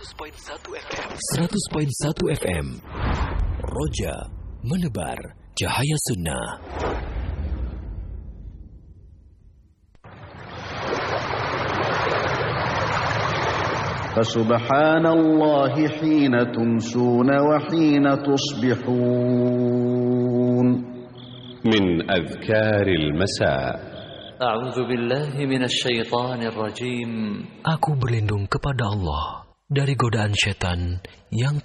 FM. Roja menebar cahaya sunnah. Fasubhanallahi hina tumsuna wa hina tusbihun. Min adhkaril masa. A'udzu billahi minasy syaithanir rajim. Aku berlindung kepada Allah dari godaan syaitan yang